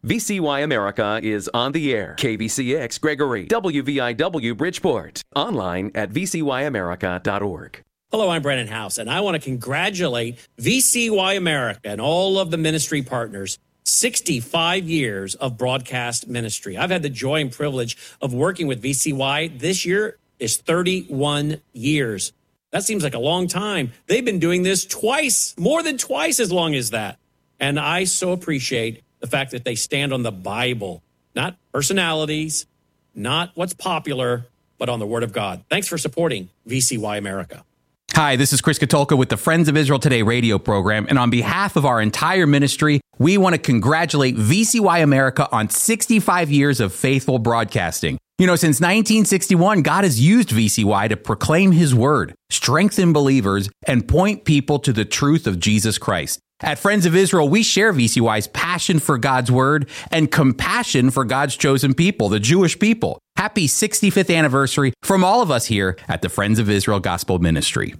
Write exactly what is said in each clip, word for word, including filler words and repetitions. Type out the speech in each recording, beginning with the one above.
V C Y America is on the air. K V C X Gregory, W V I W Bridgeport. Online at v c y america dot org. Hello, I'm Brennan House, and I want to congratulate V C Y America and all of the ministry partners. sixty-five years of broadcast ministry. I've had the joy and privilege of working with V C Y. This year is thirty-one years. That seems like a long time. They've been doing this twice, more than twice as long as that. And I so appreciate the fact that they stand on the Bible, not personalities, not what's popular, but on the Word of God. Thanks for supporting V C Y America. Hi, this is Chris Katulka with the Friends of Israel Today radio program, and on behalf of our entire ministry, we want to congratulate V C Y America on sixty-five years of faithful broadcasting. You know, since nineteen sixty-one, God has used V C Y to proclaim His word, strengthen believers, and point people to the truth of Jesus Christ. At Friends of Israel, we share V C Y's passion for God's word and compassion for God's chosen people, the Jewish people. Happy sixty-fifth anniversary from all of us here at the Friends of Israel Gospel Ministry.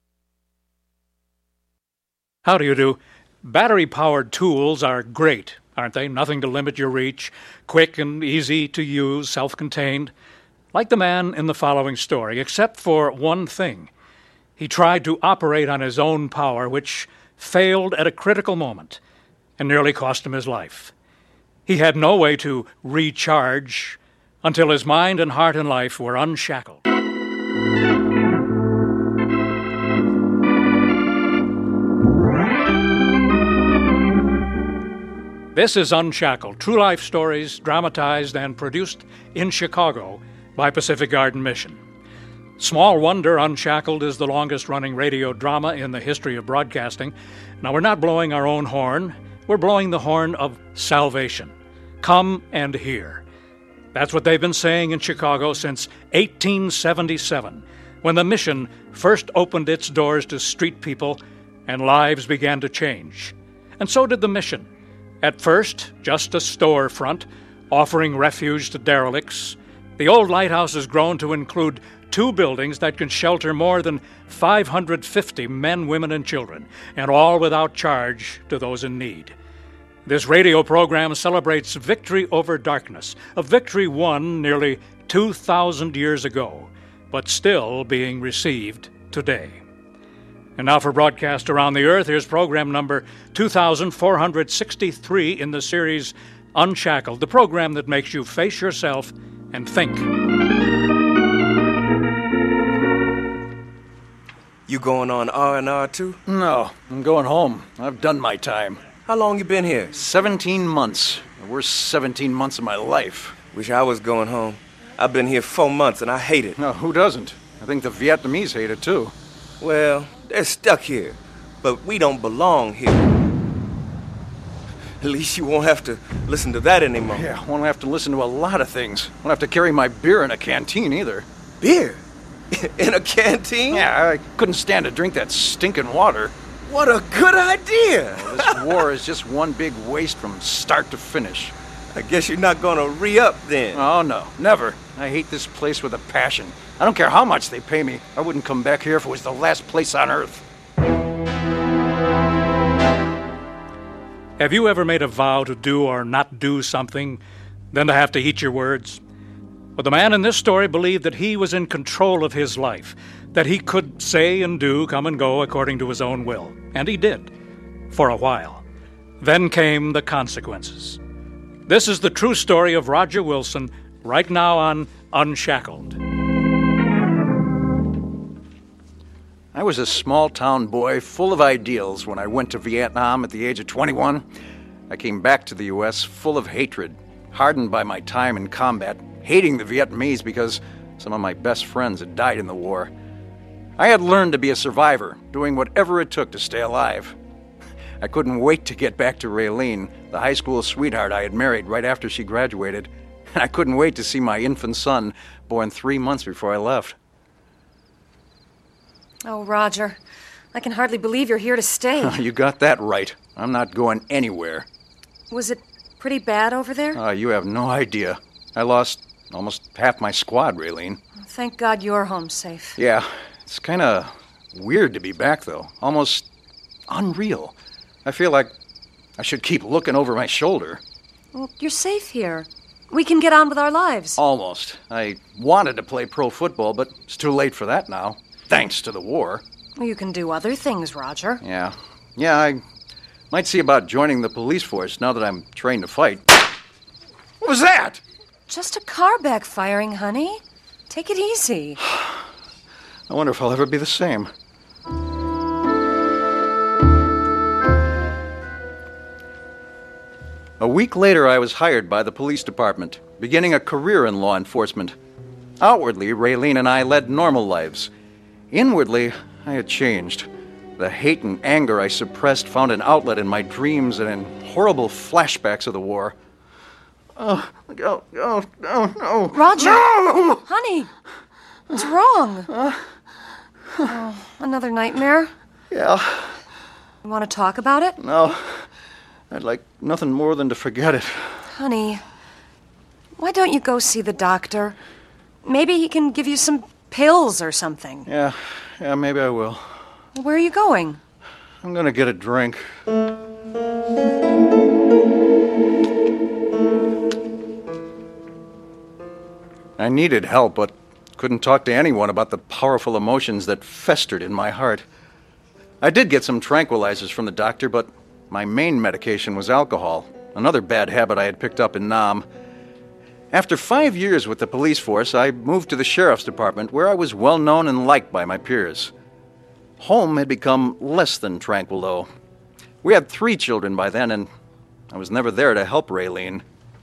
How do you do? Battery-powered tools are great, aren't they? Nothing to limit your reach, quick and easy to use, self-contained. Like the man in the following story, except for one thing. He tried to operate on his own power, which failed at a critical moment and nearly cost him his life. He had no way to recharge until his mind and heart and life were unshackled. This is Unshackled, true life stories dramatized and produced in Chicago by Pacific Garden Mission. Small wonder Unshackled is the longest-running radio drama in the history of broadcasting. Now, we're not blowing our own horn. We're blowing the horn of salvation. Come and hear. That's what they've been saying in Chicago since eighteen seventy-seven, when the mission first opened its doors to street people and lives began to change. And so did the mission. At first, just a storefront offering refuge to derelicts. The old lighthouse has grown to include two buildings that can shelter more than five hundred fifty men, women, and children, and all without charge to those in need. This radio program celebrates victory over darkness, a victory won nearly two thousand years ago, but still being received today. And now for broadcast around the earth, here's program number two thousand four hundred sixty-three in the series Unshackled, the program that makes you face yourself and think. You going on R and R too? No, I'm going home. I've done my time. How long you been here? Seventeen months. The worst seventeen months of my life. Wish I was going home. I've been here four months and I hate it. No, who doesn't? I think the Vietnamese hate it too. Well, they're stuck here, but we don't belong here. At least you won't have to listen to that anymore. Yeah, I won't have to listen to a lot of things. Won't have to carry my beer in a canteen either. Beer? In a canteen? Yeah, I couldn't stand to drink that stinking water. What a good idea! This war is just one big waste from start to finish. I guess you're not gonna re-up then. Oh, no, never. I hate this place with a passion. I don't care how much they pay me. I wouldn't come back here if it was the last place on earth. Have you ever made a vow to do or not do something, then to have to eat your words? Well, the man in this story believed that he was in control of his life, that he could say and do, come and go according to his own will. And he did, for a while. Then came the consequences. This is the true story of Roger Wilson, right now on Unshackled. I was a small-town boy full of ideals when I went to Vietnam at the age of twenty-one. I came back to the U S full of hatred, hardened by my time in combat, hating the Vietnamese because some of my best friends had died in the war. I had learned to be a survivor, doing whatever it took to stay alive. I couldn't wait to get back to Raylene, the high school sweetheart I had married right after she graduated, and I couldn't wait to see my infant son, born three months before I left. Oh, Roger, I can hardly believe you're here to stay. You got that right. I'm not going anywhere. Was it pretty bad over there? Oh, you have no idea. I lost almost half my squad, Raylene. Thank God you're home safe. Yeah, it's kind of weird to be back, though. Almost unreal. I feel like I should keep looking over my shoulder. Well, you're safe here. We can get on with our lives. Almost. I wanted to play pro football, but it's too late for that now, thanks to the war. Well, you can do other things, Roger. Yeah. Yeah, I might see about joining the police force now that I'm trained to fight. What was that? Just a car backfiring, honey. Take it easy. I wonder if I'll ever be the same. A week later, I was hired by the police department, beginning a career in law enforcement. Outwardly, Raylene and I led normal lives. Inwardly, I had changed. The hate and anger I suppressed found an outlet in my dreams and in horrible flashbacks of the war. Oh, oh, oh, no, no. Roger! No! Honey! What's wrong? Uh, oh, another nightmare? Yeah. You want to talk about it? No. I'd like nothing more than to forget it. Honey, why don't you go see the doctor? Maybe he can give you some pills or something. Yeah, yeah, maybe I will. Where are you going? I'm gonna get a drink. I needed help, but couldn't talk to anyone about the powerful emotions that festered in my heart. I did get some tranquilizers from the doctor, but my main medication was alcohol, another bad habit I had picked up in Nam. After five years with the police force, I moved to the sheriff's department, where I was well known and liked by my peers. Home had become less than tranquil, though. We had three children by then, and I was never there to help Raylene.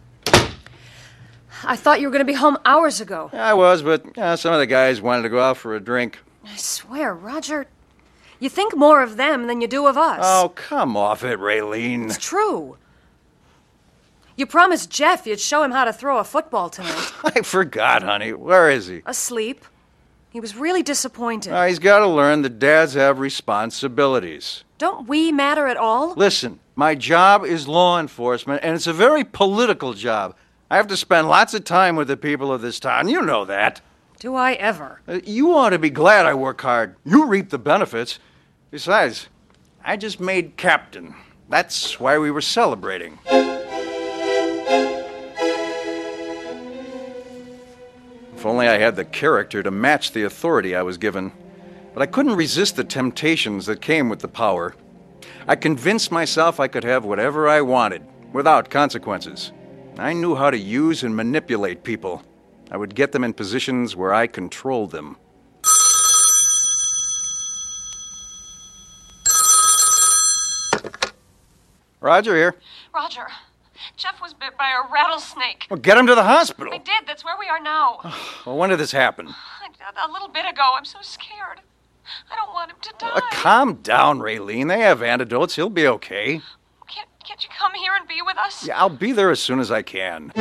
I thought you were going to be home hours ago. I was, but uh, some of the guys wanted to go out for a drink. I swear, Roger, you think more of them than you do of us. Oh, come off it, Raylene. It's true. You promised Jeff you'd show him how to throw a football tonight. I forgot, honey. Where is he? Asleep. He was really disappointed. Uh, he's got to learn that dads have responsibilities. Don't we matter at all? Listen, my job is law enforcement, and it's a very political job. I have to spend lots of time with the people of this town. You know that. Do I ever? Uh, you ought to be glad I work hard. You reap the benefits. Besides, I just made captain. That's why we were celebrating. If only I had the character to match the authority I was given. But I couldn't resist the temptations that came with the power. I convinced myself I could have whatever I wanted, without consequences. I knew how to use and manipulate people. I would get them in positions where I controlled them. Roger here. Roger, Jeff was bit by a rattlesnake. Well, get him to the hospital. I did. That's where we are now. Well, when did this happen? A, a little bit ago. I'm so scared. I don't want him to die. Uh, calm down, Raylene. They have antidotes. He'll be okay. Can't, can't you come here and be with us? Yeah, I'll be there as soon as I can.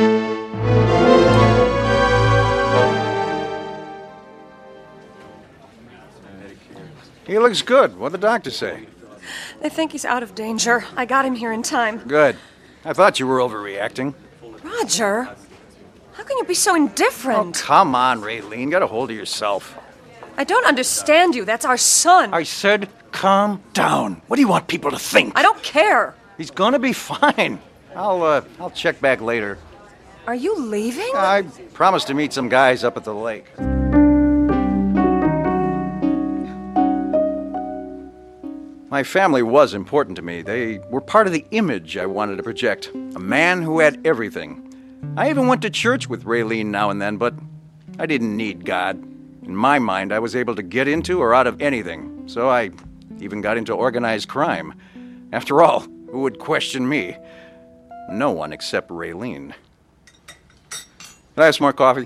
He looks good. What'd the doctor say? They think he's out of danger. I got him here in time. Good. I thought you were overreacting. Roger, how can you be so indifferent? Oh, come on, Raylene. Get a hold of yourself. I don't understand you. That's our son. I said calm down. What do you want people to think? I don't care. He's gonna be fine. I'll, uh, I'll check back later. Are you leaving? I promised to meet some guys up at the lake. My family was important to me. They were part of the image I wanted to project. A man who had everything. I even went to church with Raylene now and then, but I didn't need God. In my mind, I was able to get into or out of anything. So I even got into organized crime. After all, who would question me? No one except Raylene. Can I have some more coffee?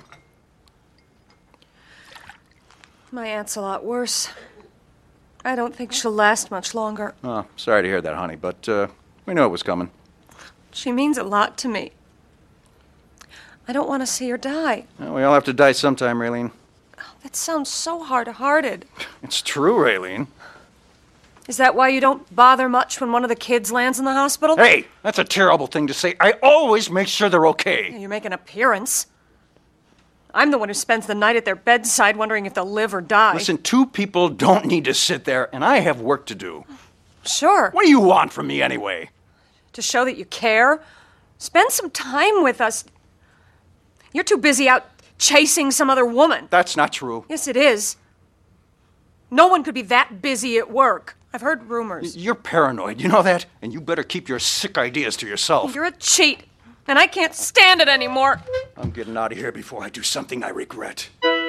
My aunt's a lot worse. I don't think she'll last much longer. Oh, sorry to hear that, honey, but uh, we knew it was coming. She means a lot to me. I don't want to see her die. Well, we all have to die sometime, Raylene. Oh, that sounds so hard-hearted. It's true, Raylene. Is that why you don't bother much when one of the kids lands in the hospital? Hey, that's a terrible thing to say. I always make sure they're okay. You make an appearance. I'm the one who spends the night at their bedside wondering if they'll live or die. Listen, two people don't need to sit there, and I have work to do. Sure. What do you want from me anyway? To show that you care? Spend some time with us. You're too busy out chasing some other woman. That's not true. Yes, it is. No one could be that busy at work. I've heard rumors. You're paranoid, you know that? And you better keep your sick ideas to yourself. You're a cheat, and I can't stand it anymore. I'm getting out of here before I do something I regret.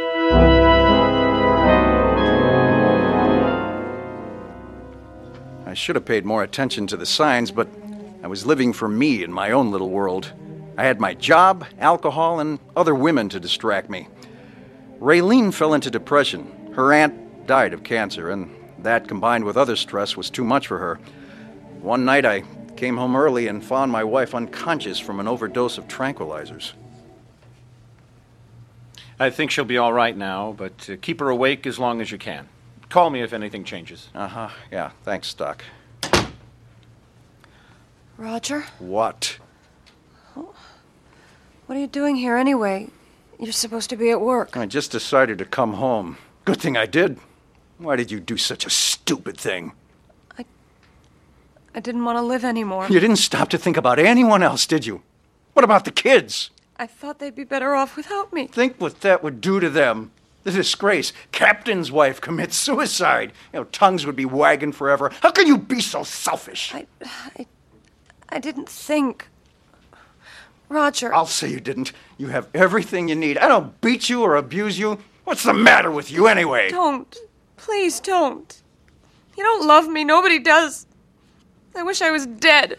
I should have paid more attention to the signs, but I was living for me in my own little world. I had my job, alcohol, and other women to distract me. Raylene fell into depression. Her aunt died of cancer, and that, combined with other stress, was too much for her. One night I came home early and found my wife unconscious from an overdose of tranquilizers. I think she'll be all right now, but uh, keep her awake as long as you can. Call me if anything changes. Uh-huh, yeah, thanks, Doc. Roger? What? What are you doing here anyway? You're supposed to be at work. I just decided to come home. Good thing I did. Why did you do such a stupid thing? I... I didn't want to live anymore. You didn't stop to think about anyone else, did you? What about the kids? I thought they'd be better off without me. Think what that would do to them. The disgrace. Captain's wife commits suicide. You know, tongues would be wagging forever. How can you be so selfish? I... I... I didn't think... Roger... I'll say you didn't. You have everything you need. I don't beat you or abuse you. What's the matter with you anyway? Don't. Please don't. You don't love me. Nobody does. I wish I was dead.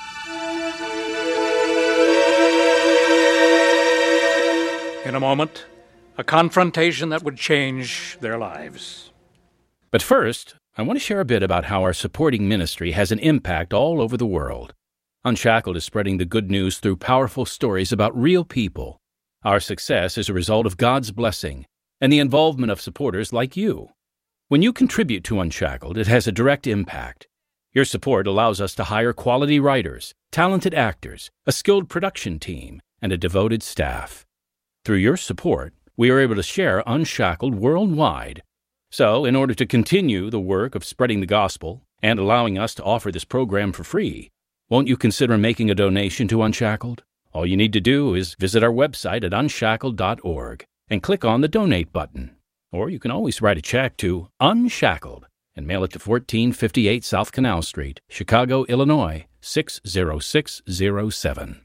In a moment, a confrontation that would change their lives. But first, I want to share a bit about how our supporting ministry has an impact all over the world. Unshackled is spreading the good news through powerful stories about real people. Our success is a result of God's blessing and the involvement of supporters like you. When you contribute to Unshackled, it has a direct impact. Your support allows us to hire quality writers, talented actors, a skilled production team, and a devoted staff. Through your support, we are able to share Unshackled worldwide. So, in order to continue the work of spreading the gospel and allowing us to offer this program for free, won't you consider making a donation to Unshackled? All you need to do is visit our website at unshackled dot org and click on the Donate button. Or you can always write a check to Unshackled and mail it to fourteen fifty-eight South Canal Street, Chicago, Illinois, six zero six zero seven.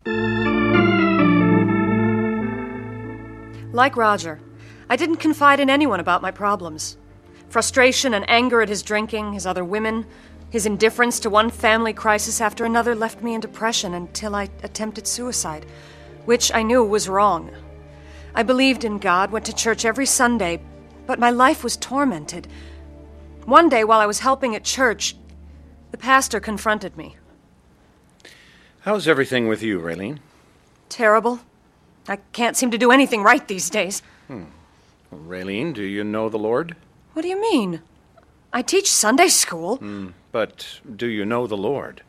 Like Roger, I didn't confide in anyone about my problems. Frustration and anger at his drinking, his other women, his indifference to one family crisis after another left me in depression until I attempted suicide, which I knew was wrong. I believed in God, went to church every Sunday, but my life was tormented. One day, while I was helping at church, the pastor confronted me. How's everything with you, Raylene? Terrible. I can't seem to do anything right these days. Hmm. Well, Raylene, do you know the Lord? What do you mean? I teach Sunday school. Hmm. But do you know the Lord?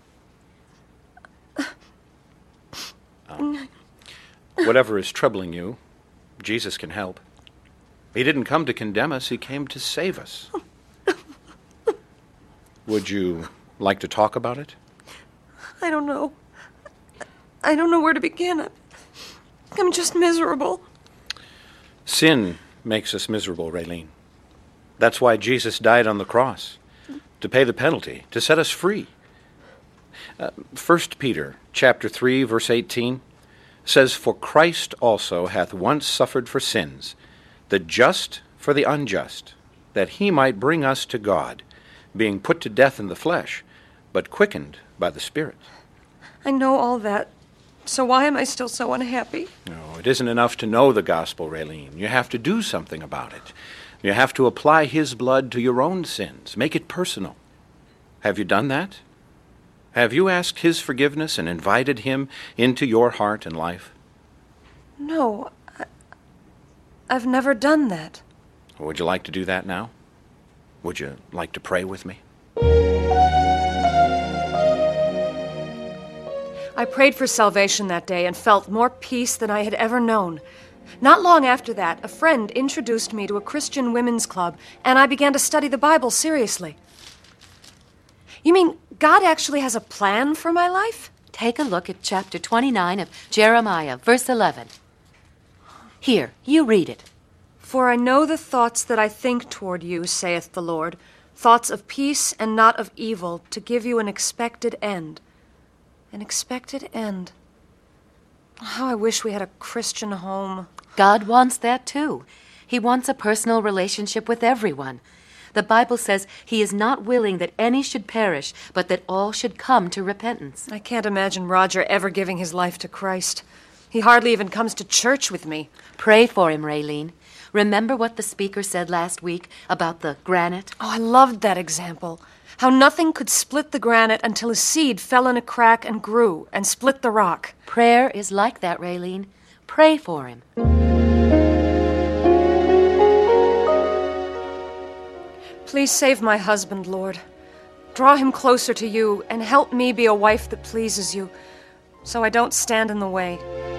Um, whatever is troubling you, Jesus can help. He didn't come to condemn us, he came to save us. Would you like to talk about it? I don't know. I don't know where to begin. I'm just miserable. Sin makes us miserable, Raylene. That's why Jesus died on the cross, to pay the penalty, to set us free. Uh, First Peter chapter three, verse eighteen says, "For Christ also hath once suffered for sins, the just for the unjust, that he might bring us to God, being put to death in the flesh, but quickened by the Spirit." I know all that, so why am I still so unhappy? No, it isn't enough to know the gospel, Raylene. You have to do something about it. You have to apply his blood to your own sins. Make it personal. Have you done that? Have you asked his forgiveness and invited him into your heart and life? No, I, I've never done that. Would you like to do that now? Would you like to pray with me? I prayed for salvation that day and felt more peace than I had ever known. Not long after that, a friend introduced me to a Christian women's club, and I began to study the Bible seriously. You mean God actually has a plan for my life? Take a look at chapter twenty-nine of Jeremiah, verse eleven. Here, you read it. For I know the thoughts that I think toward you, saith the Lord, thoughts of peace and not of evil, to give you an expected end. An expected end. How I wish we had a Christian home. God wants that too. He wants a personal relationship with everyone. The Bible says he is not willing that any should perish, but that all should come to repentance. I can't imagine Roger ever giving his life to Christ. He hardly even comes to church with me. Pray for him, Raylene. Remember what the speaker said last week about the granite? Oh, I loved that example. How nothing could split the granite until a seed fell in a crack and grew and split the rock. Prayer is like that, Raylene. Pray for him. Please save my husband, Lord. Draw him closer to you and help me be a wife that pleases you, so I don't stand in the way.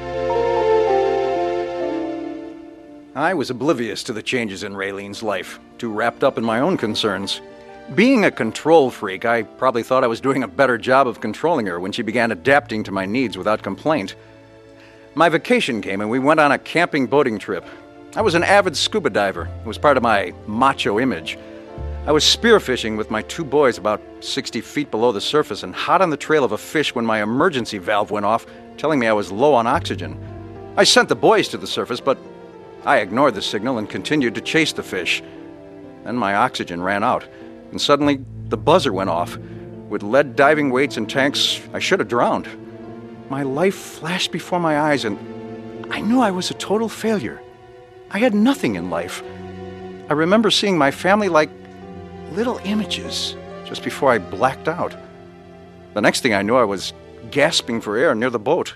I was oblivious to the changes in Raylene's life, too wrapped up in my own concerns. Being a control freak, I probably thought I was doing a better job of controlling her when she began adapting to my needs without complaint. My vacation came and we went on a camping boating trip. I was an avid scuba diver. It was part of my macho image. I was spearfishing with my two boys about sixty feet below the surface and hot on the trail of a fish when my emergency valve went off, telling me I was low on oxygen. I sent the boys to the surface, but I ignored the signal and continued to chase the fish. Then my oxygen ran out, and suddenly the buzzer went off. With lead diving weights and tanks, I should have drowned. My life flashed before my eyes, and I knew I was a total failure. I had nothing in life. I remember seeing my family like little images just before I blacked out. The next thing I knew, I was gasping for air near the boat.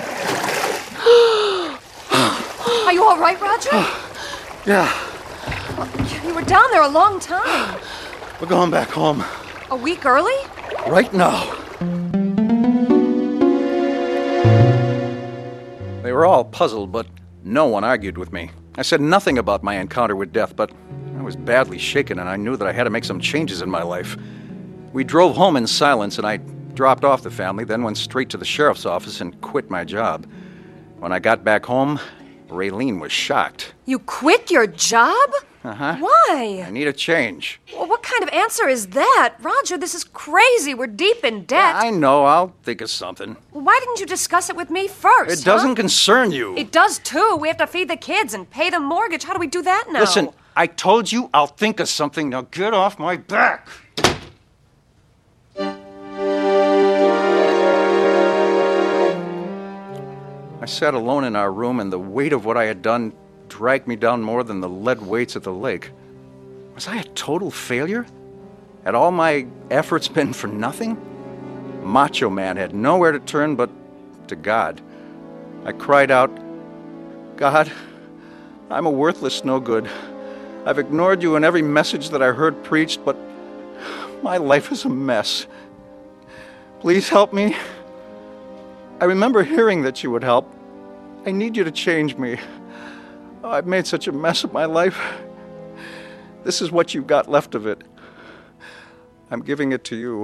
Are you all right, Roger? Yeah. You were down there a long time. We're going back home. A week early? Right now. They were all puzzled, but no one argued with me. I said nothing about my encounter with death, but I was badly shaken and I knew that I had to make some changes in my life. We drove home in silence and I dropped off the family, then went straight to the sheriff's office and quit my job. When I got back home, Raylene was shocked. You quit your job? Uh-huh. Why? I need a change. Well, what kind of answer is that? Roger, this is crazy. We're deep in debt. I know. I'll think of something. Why didn't you discuss it with me first? It doesn't huh? concern you. It does, too. We have to feed the kids and pay the mortgage. How do we do that now? Listen, I told you I'll think of something. Now get off my back. I sat alone in our room, and the weight of what I had done dragged me down more than the lead weights at the lake. Was I a total failure? Had all my efforts been for nothing? Macho Man had nowhere to turn but to God. I cried out, God, I'm a worthless no-good. I've ignored you in every message that I heard preached, but my life is a mess. Please help me. I remember hearing that you would help. I need you to change me. Oh, I've made such a mess of my life. This is what you've got left of it. I'm giving it to you.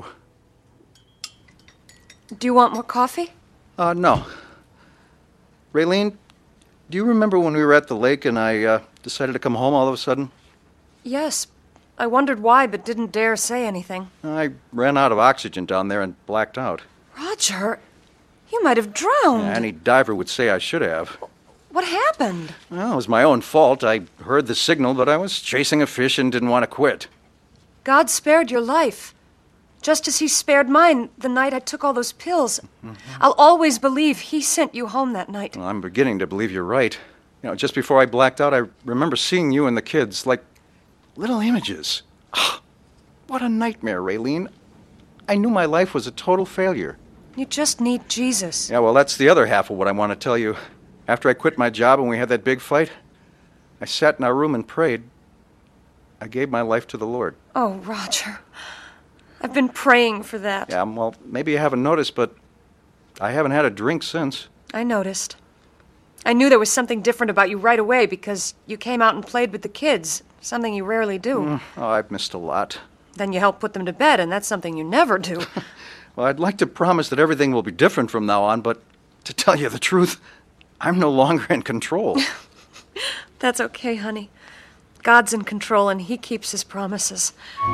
Do you want more coffee? Uh, no. Raylene, do you remember when we were at the lake and I uh, decided to come home all of a sudden? Yes. I wondered why, but didn't dare say anything. I ran out of oxygen down there and blacked out. Roger, you might have drowned. Yeah, any diver would say I should have. What happened? Well, it was my own fault. I heard the signal, but I was chasing a fish and didn't want to quit. God spared your life, just as he spared mine the night I took all those pills. Mm-hmm. I'll always believe he sent you home that night. Well, I'm beginning to believe you're right. You know, just before I blacked out, I remember seeing you and the kids, like little images. Oh, what a nightmare, Raylene. I knew my life was a total failure. You just need Jesus. Yeah, well, that's the other half of what I want to tell you. After I quit my job and we had that big fight, I sat in our room and prayed. I gave my life to the Lord. Oh, Roger. I've been praying for that. Yeah, well, maybe you haven't noticed, but I haven't had a drink since. I noticed. I knew there was something different about you right away because you came out and played with the kids, something you rarely do. Mm, oh, I've missed a lot. Then you help put them to bed, and that's something you never do. Well, I'd like to promise that everything will be different from now on, but to tell you the truth, I'm no longer in control. That's okay, honey. God's in control and he keeps his promises.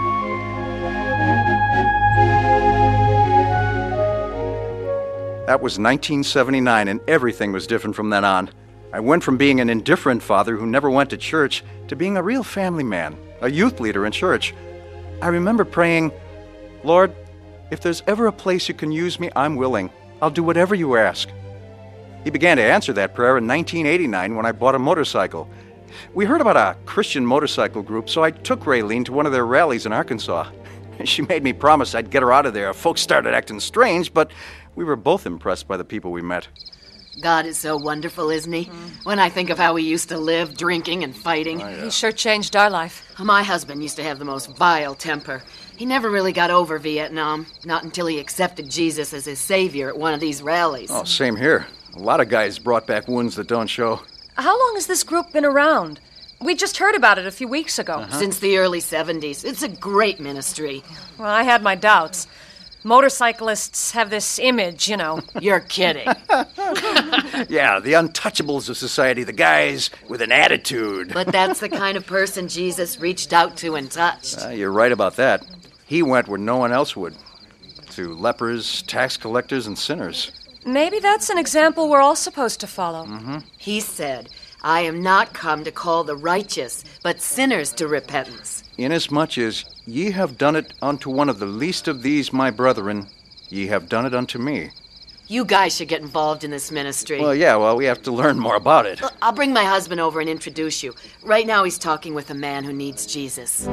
That was nineteen seventy-nine, and everything was different from then on. I went from being an indifferent father who never went to church to being a real family man, a youth leader in church. I remember praying, Lord, if there's ever a place you can use me, I'm willing. I'll do whatever you ask. He began to answer that prayer in nineteen eighty-nine when I bought a motorcycle. We heard about a Christian motorcycle group, so I took Raylene to one of their rallies in Arkansas. She made me promise I'd get her out of there if folks started acting strange, but we were both impressed by the people we met. God is so wonderful, isn't he? Mm. When I think of how we used to live, drinking and fighting. Oh, yeah. He sure changed our life. My husband used to have the most vile temper. He never really got over Vietnam, not until he accepted Jesus as his savior at one of these rallies. Oh, same here. A lot of guys brought back wounds that don't show. How long has this group been around? We just heard about it a few weeks ago. Uh-huh. Since the early seventies. It's a great ministry. Well, I had my doubts. Motorcyclists have this image, you know. You're kidding. Yeah, the untouchables of society, the guys with an attitude. But that's the kind of person Jesus reached out to and touched. Uh, you're right about that. He went where no one else would. To lepers, tax collectors, and sinners. Maybe that's an example we're all supposed to follow. Mm-hmm. He said, I am not come to call the righteous, but sinners to repentance. Inasmuch as ye have done it unto one of the least of these my brethren, ye have done it unto me. You guys should get involved in this ministry. Well, yeah, well, we have to learn more about it. I'll bring my husband over and introduce you. Right now he's talking with a man who needs Jesus.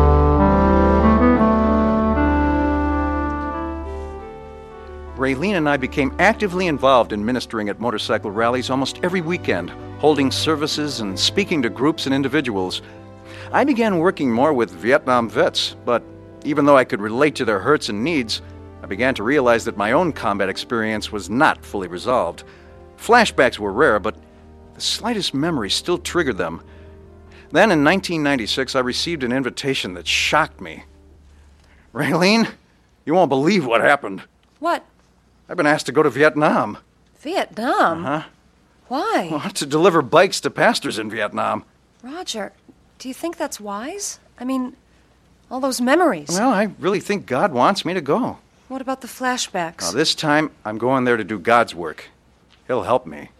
Raylene and I became actively involved in ministering at motorcycle rallies almost every weekend, holding services and speaking to groups and individuals. I began working more with Vietnam vets, but even though I could relate to their hurts and needs, I began to realize that my own combat experience was not fully resolved. Flashbacks were rare, but the slightest memory still triggered them. Then in nineteen ninety-six, I received an invitation that shocked me. Raylene, you won't believe what happened. What? I've been asked to go to Vietnam. Vietnam? Uh-huh. Why? Well, to deliver bikes to pastors in Vietnam. Roger, do you think that's wise? I mean, all those memories. Well, I really think God wants me to go. What about the flashbacks? Now, this time, I'm going there to do God's work. He'll help me.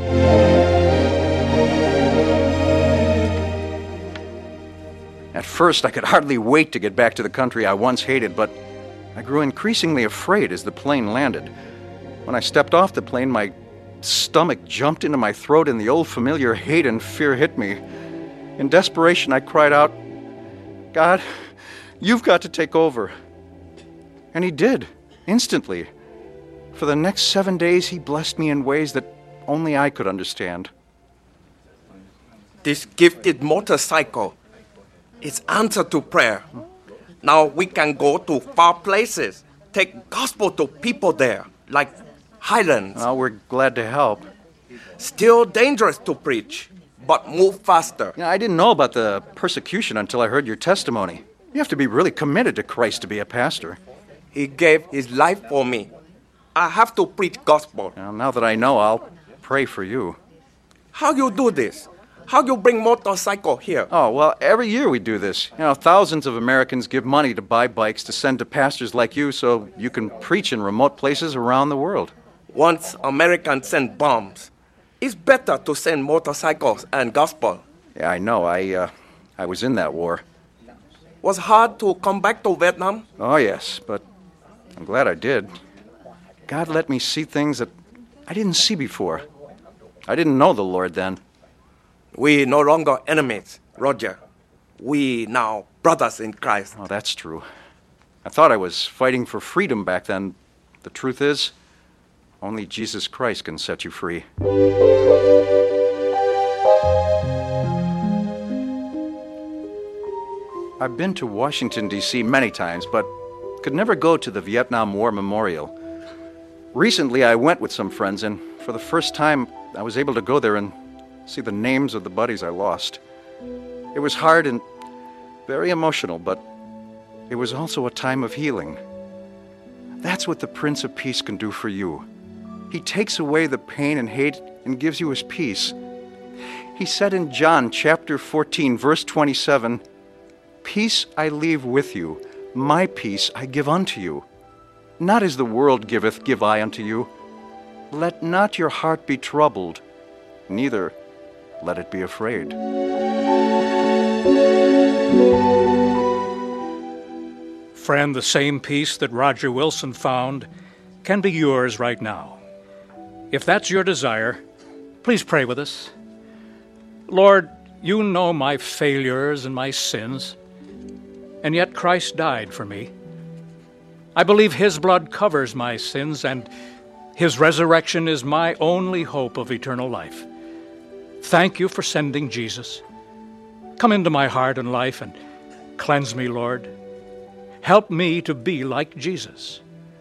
At first, I could hardly wait to get back to the country I once hated, but I grew increasingly afraid as the plane landed. When I stepped off the plane, my stomach jumped into my throat and the old familiar hate and fear hit me. In desperation, I cried out, God, you've got to take over. And he did, instantly. For the next seven days, he blessed me in ways that only I could understand. This gifted motorcycle is answer to prayer. Now we can go to far places, take gospel to people there, like Highlands. Well, we're glad to help. Still dangerous to preach, but move faster. You know, I didn't know about the persecution until I heard your testimony. You have to be really committed to Christ to be a pastor. He gave his life for me. I have to preach gospel. Well, now that I know, I'll pray for you. How you do this? How you bring motorcycle here? Oh, well, every year we do this. You know, thousands of Americans give money to buy bikes to send to pastors like you so you can preach in remote places around the world. Once Americans send bombs, it's better to send motorcycles and gospel. Yeah, I know. I, uh, I was in that war. Was hard to come back to Vietnam? Oh, yes, but I'm glad I did. God let me see things that I didn't see before. I didn't know the Lord then. We no longer enemies, Roger. We now brothers in Christ. Oh, that's true. I thought I was fighting for freedom back then. The truth is, only Jesus Christ can set you free. I've been to Washington, D C many times, but could never go to the Vietnam War Memorial. Recently, I went with some friends, and for the first time, I was able to go there and see the names of the buddies I lost. It was hard and very emotional, but it was also a time of healing. That's what the Prince of Peace can do for you. He takes away the pain and hate and gives you his peace. He said in John chapter fourteen, verse twenty-seven, "Peace I leave with you, my peace I give unto you. Not as the world giveth, give I unto you. Let not your heart be troubled, neither let it be afraid." Friend, the same peace that Roger Wilson found can be yours right now. If that's your desire, please pray with us. Lord, you know my failures and my sins, and yet Christ died for me. I believe his blood covers my sins, and his resurrection is my only hope of eternal life. Thank you for sending Jesus. Come into my heart and life and cleanse me, Lord. Help me to be like Jesus.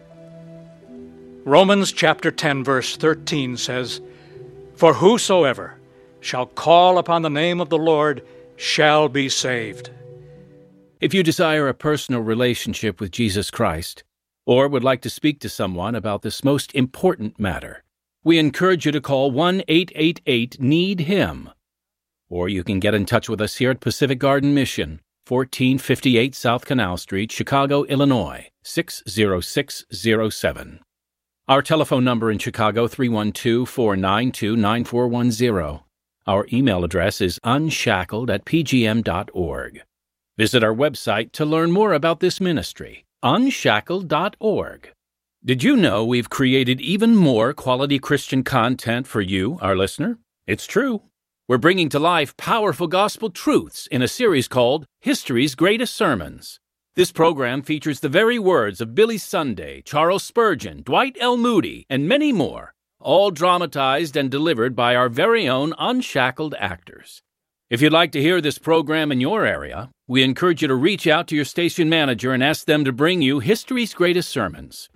Romans chapter ten, verse thirteen says, "For whosoever shall call upon the name of the Lord shall be saved." If you desire a personal relationship with Jesus Christ, or would like to speak to someone about this most important matter, we encourage you to call one eight eight eight need him. Or you can get in touch with us here at Pacific Garden Mission, fourteen fifty-eight South Canal Street, Chicago, Illinois, six zero six zero seven. Our telephone number in Chicago, three one two, four nine two, nine four one zero. Our email address is unshackled at p g m dot org. Visit our website to learn more about this ministry, unshackled dot org. Did you know we've created even more quality Christian content for you, our listener? It's true. We're bringing to life powerful gospel truths in a series called History's Greatest Sermons. This program features the very words of Billy Sunday, Charles Spurgeon, Dwight L. Moody, and many more, all dramatized and delivered by our very own unshackled actors. If you'd like to hear this program in your area, we encourage you to reach out to your station manager and ask them to bring you History's Greatest Sermons.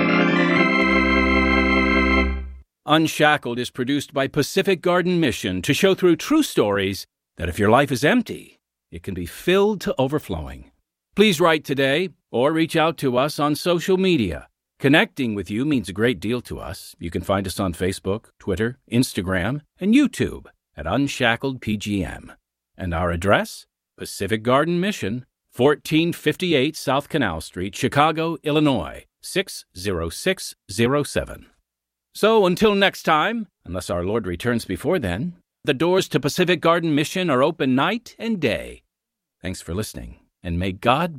Unshackled is produced by Pacific Garden Mission to show through true stories that if your life is empty, it can be filled to overflowing. Please write today or reach out to us on social media. Connecting with you means a great deal to us. You can find us on Facebook, Twitter, Instagram, and YouTube at Unshackled P G M. And our address? Pacific Garden Mission, fourteen fifty-eight South Canal Street, Chicago, Illinois, six zero six zero seven. So until next time, unless our Lord returns before then, the doors to Pacific Garden Mission are open night and day. Thanks for listening, and may God